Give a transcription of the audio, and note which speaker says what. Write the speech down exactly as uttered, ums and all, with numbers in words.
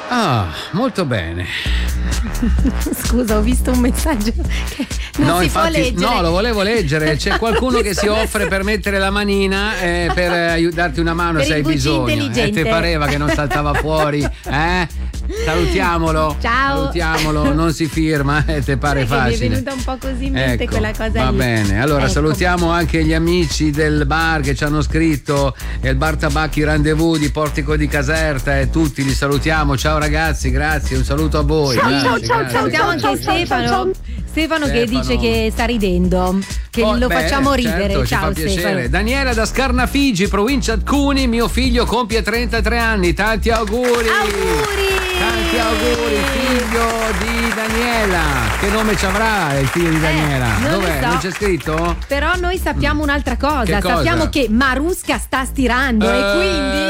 Speaker 1: Ah, molto bene.
Speaker 2: Scusa, ho visto un messaggio che non
Speaker 1: no,
Speaker 2: si
Speaker 1: infatti,
Speaker 2: può leggere.
Speaker 1: No, lo volevo leggere. C'è qualcuno che si offre per mettere la manina eh, per aiutarti una mano
Speaker 2: per
Speaker 1: se hai bisogno. E eh, ti pareva che non saltava fuori? Eh? Salutiamolo.
Speaker 2: Ciao.
Speaker 1: Salutiamolo, non si firma, eh, te pare facile.
Speaker 2: Mi è venuta un po' così in mente
Speaker 1: ecco,
Speaker 2: quella cosa
Speaker 1: va
Speaker 2: lì.
Speaker 1: bene, allora
Speaker 2: ecco.
Speaker 1: Salutiamo anche gli amici del bar che ci hanno scritto, il bar Tabacchi Rendezvous di Portico di Caserta, e tutti li salutiamo. Ciao ragazzi, grazie, un saluto a voi.
Speaker 2: Ciao,
Speaker 1: grazie,
Speaker 2: ciao,
Speaker 1: grazie.
Speaker 2: ciao, salutiamo anche Stefano. Stefano. Stefano che dice che sta ridendo, che
Speaker 1: oh,
Speaker 2: lo
Speaker 1: beh,
Speaker 2: facciamo ridere.
Speaker 1: Certo,
Speaker 2: ciao
Speaker 1: ci fa
Speaker 2: Stefano.
Speaker 1: piacere. Daniela da Scarnafigi, provincia di Cuni, mio figlio compie trentatré anni, tanti auguri.
Speaker 2: Auguri.
Speaker 1: Tanti auguri, figlio di Daniela. Che nome ci avrà il figlio di Daniela?
Speaker 2: Eh, non
Speaker 1: Dov'è?
Speaker 2: so.
Speaker 1: Non c'è scritto?
Speaker 2: Però noi sappiamo un'altra cosa,
Speaker 1: Che cosa?
Speaker 2: sappiamo che Marusca sta stirando
Speaker 1: eh...
Speaker 2: e quindi